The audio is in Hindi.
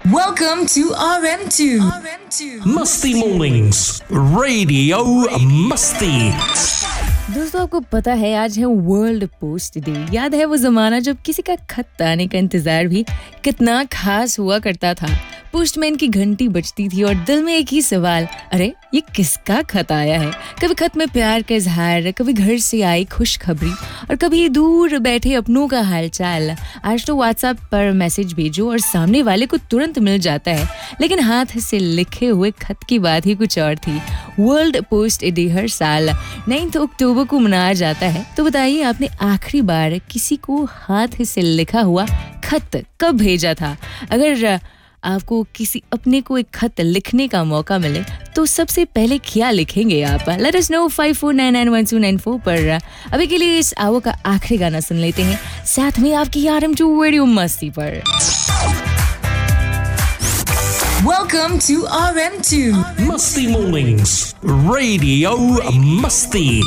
Welcome to RM2. मस्ती मॉर्निंग्स रेडियो मस्ती। दोस्तों, आपको पता है आज है वर्ल्ड पोस्ट डे। याद है वो जमाना जब किसी का खत आने का इंतजार भी कितना खास हुआ करता था। पोस्टमैन की घंटी बजती थी और दिल में एक ही सवाल, अरे ये किसका खत आया है। कभी खत में प्यार का इजहार, कभी घर से आई खुशखबरी और कभी दूर बैठे अपनों का हालचाल। आज तो व्हाट्सएप पर मैसेज भेजो और सामने वाले को तुरंत मिल जाता है, लेकिन हाथ से लिखे हुए खत की बात ही कुछ और थी। वर्ल्ड पोस्ट डे हर साल 9 अक्टूबर को मनाया जाता है। तो बताइए, आपने आखिरी बार किसी को हाथ से लिखा हुआ खत कब भेजा था? अगर आपको किसी अपने को एक खत लिखने का मौका मिले तो सबसे पहले क्या लिखेंगे आप? लेट अस नो 54991294 पर। अभी के लिए इस आवर का आखिरी गाना सुन लेते हैं, साथ में आपकी RM2 रेडियो मस्ती पर। Welcome to RM2. मस्ती मॉर्निंग्स रेडियो मस्ती।